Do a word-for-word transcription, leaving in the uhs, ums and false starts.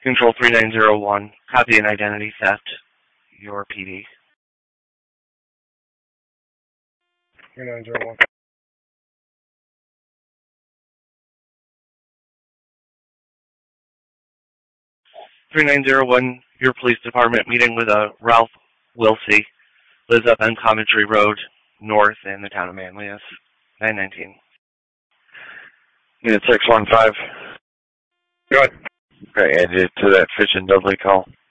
Control three nine zero one, copy an identity theft, your P D. three nine zero one. three nine zero one, your police department meeting with a Ralph Wilsey, lives up on Coventry Road, north in the town of Manlius. nine nineteen. Unit six one five. Go ahead. Okay, add you to that Fish and Dudley call.